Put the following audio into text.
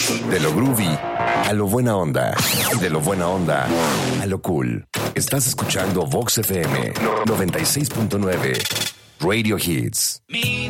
De lo groovy a lo buena onda. Y de lo buena onda a lo cool. Estás escuchando Vox FM 96.9 Radio Hits.